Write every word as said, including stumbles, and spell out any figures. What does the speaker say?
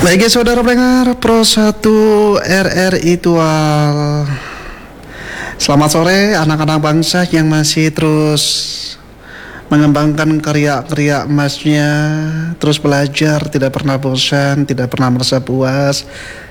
Baik ya saudara pendengar Pro satu R R I Tual. Selamat sore anak-anak bangsa yang masih terus mengembangkan karya-karya emasnya, terus belajar, tidak pernah bosan, tidak pernah merasa puas,